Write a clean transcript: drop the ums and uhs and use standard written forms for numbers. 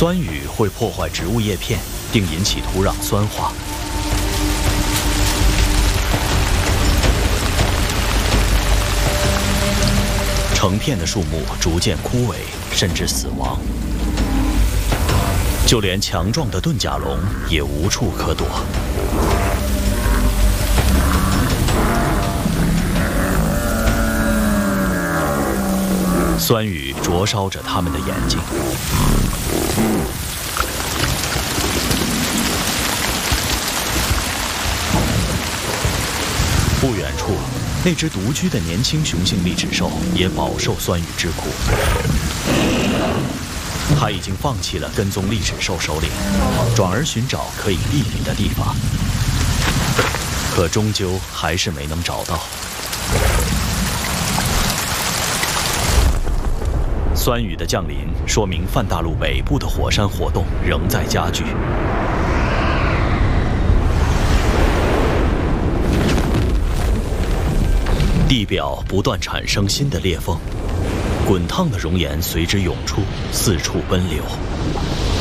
酸雨会破坏植物叶片，并引起土壤酸化。成片的树木逐渐枯萎，甚至死亡。就连强壮的盾甲龙也无处可躲。酸雨灼烧着它们的眼睛。不远处，那只独居的年轻雄性利齿兽也饱受酸雨之苦。它已经放弃了跟踪利齿兽首领，转而寻找可以避雨的地方，可终究还是没能找到。酸雨的降临，说明泛大陆北部的火山活动仍在加剧。地表不断产生新的裂缝，滚烫的熔岩随之涌出，四处奔流。